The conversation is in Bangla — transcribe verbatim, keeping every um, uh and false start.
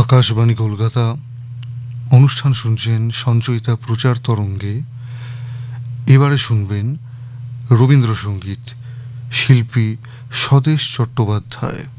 আকাশবাণী কলকাতা। অনুষ্ঠান শুনছেন সঞ্চয়িতা প্রচার তরঙ্গে। এবারে শুনবেন রবীন্দ্রসঙ্গীত, শিল্পী স্বদেশ চট্টোপাধ্যায়।